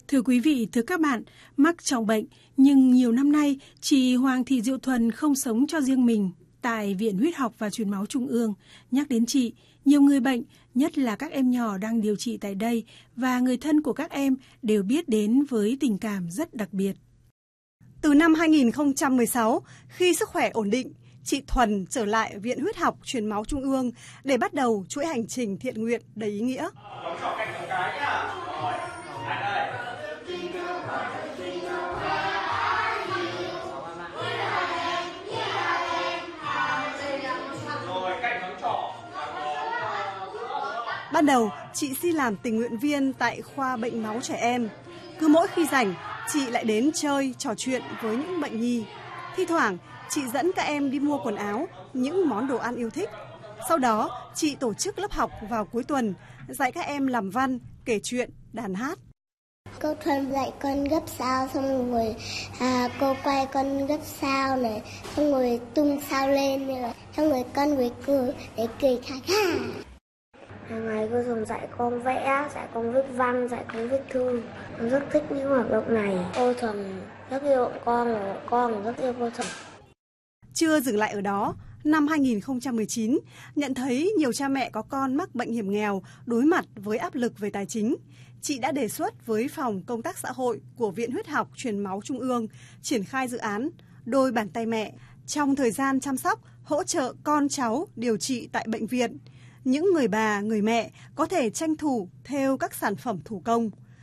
Thưa quý vị, thưa các bạn, mắc trọng bệnh nhưng nhiều năm nay chị Hoàng Thị Diệu Thuần không sống cho riêng mình. Tại Viện Huyết học và Truyền máu Trung ương, nhắc đến chị, nhiều người bệnh, nhất là các em nhỏ đang điều trị tại đây và người thân của các em đều biết đến với tình cảm rất đặc biệt. Từ năm 2016, khi sức khỏe ổn định, chị Thuần trở lại Viện Huyết học Truyền máu Trung ương để bắt đầu chuỗi hành trình thiện nguyện đầy ý nghĩa. Ban đầu, chị xin làm tình nguyện viên tại khoa bệnh máu trẻ em. Cứ mỗi khi rảnh, chị lại đến chơi, trò chuyện với những bệnh nhi. Thi thoảng, chị dẫn các em đi mua quần áo, những món đồ ăn yêu thích. Sau đó, chị tổ chức lớp học vào cuối tuần, dạy các em làm văn, kể chuyện, đàn hát. Cô Thuần dạy con gấp sao, xong rồi cô quay con gấp sao này, xong rồi tung sao lên, xong rồi con với cười để cười khá khá. Hàng ngày cô thường dạy con vẽ, dạy con viết văn, dạy con viết thư. Con rất thích những hoạt động này. Cô thường rất yêu con và con rất yêu cô Thuần. Chưa dừng lại ở đó, năm 2019, nhận thấy nhiều cha mẹ có con mắc bệnh hiểm nghèo đối mặt với áp lực về tài chính, chị đã đề xuất với Phòng Công tác Xã hội của Viện Huyết học Truyền máu Trung ương triển khai dự án Đôi bàn tay mẹ. Trong thời gian chăm sóc, hỗ trợ con cháu điều trị tại bệnh viện, những người bà, người mẹ có thể tranh thủ thêu các sản phẩm thủ công.